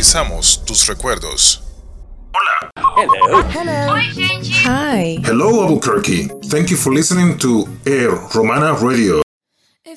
Romantizamos tus recuerdos. Hi. Hello, Albuquerque. Thank you for listening to Air Romana Radio.